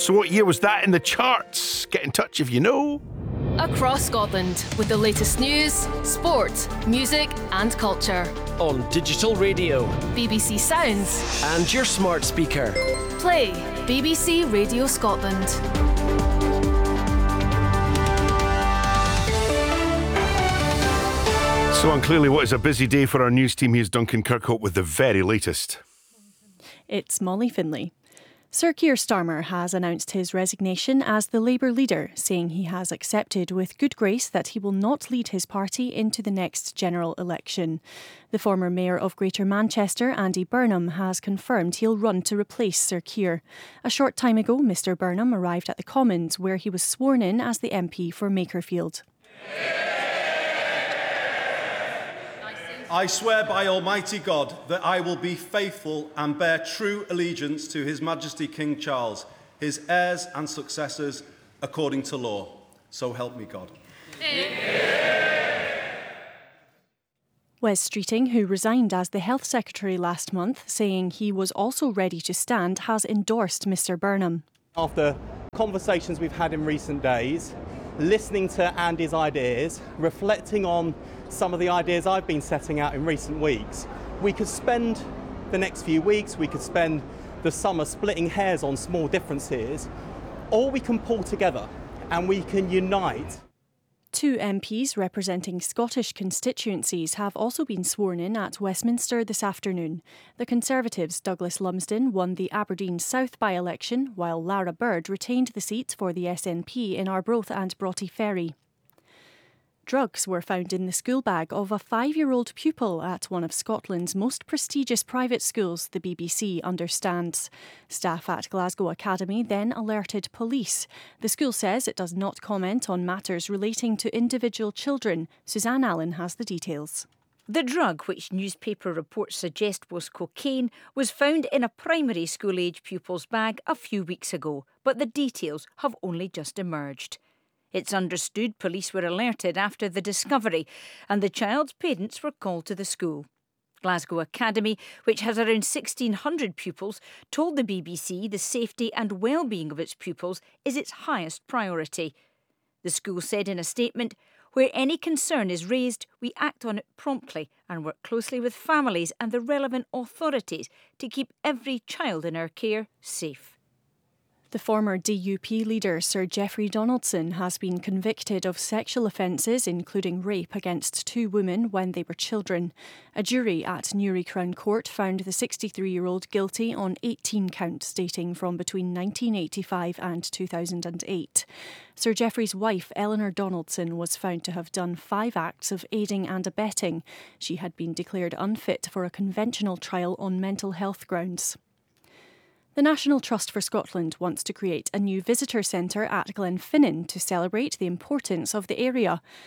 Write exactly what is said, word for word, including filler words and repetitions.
So what year was that in the charts? Get in touch if you know. Across Scotland with the latest news, sport, music and culture. On digital radio, B B C Sounds and your smart speaker. Play B B C Radio Scotland. So on clearly what is a busy day for our news team, here's Duncan Kirkhope with the very latest. It's Molly Finlay. Sir Keir Starmer has announced his resignation as the Labour leader, saying he has accepted with good grace that he will not lead his party into the next general election. The former Mayor of Greater Manchester, Andy Burnham, has confirmed he'll run to replace Sir Keir. A short time ago, Mr Burnham arrived at the Commons, where he was sworn in as the M P for Makerfield. I swear by Almighty God that I will be faithful and bear true allegiance to His Majesty King Charles, his heirs and successors, according to law. So help me God. Wes Streeting, who resigned as the Health Secretary last month, saying he was also ready to stand, has endorsed Mr Burnham. After conversations we've had in recent days, listening to Andy's ideas, reflecting on some of the ideas I've been setting out in recent weeks, we could spend the next few weeks, we could spend the summer splitting hairs on small differences, or we can pull together and we can unite. Two M Ps representing Scottish constituencies have also been sworn in at Westminster this afternoon. The Conservatives' Douglas Lumsden won the Aberdeen South by-election, while Lara Bird retained the seat for the S N P in Arbroath and Broughty Ferry. Drugs were found in the school bag of a five-year-old pupil at one of Scotland's most prestigious private schools, the B B C understands. Staff at Glasgow Academy then alerted police. The school says it does not comment on matters relating to individual children. Suzanne Allen has the details. The drug, which newspaper reports suggest was cocaine, was found in a primary school-age pupil's bag a few weeks ago, but the details have only just emerged. It's understood police were alerted after the discovery and the child's parents were called to the school. Glasgow Academy, which has around sixteen hundred pupils, told the B B C the safety and well-being of its pupils is its highest priority. The school said in a statement, "Where any concern is raised, we act on it promptly and work closely with families and the relevant authorities to keep every child in our care safe." The former D U P leader, Sir Geoffrey Donaldson, has been convicted of sexual offences, including rape against two women when they were children. A jury at Newry Crown Court found the sixty-three-year-old guilty on eighteen counts dating from between nineteen eighty-five and two thousand eight. Sir Geoffrey's wife, Eleanor Donaldson, was found to have done five acts of aiding and abetting. She had been declared unfit for a conventional trial on mental health grounds. The National Trust for Scotland wants to create a new visitor centre at Glenfinnan to celebrate the importance of the area.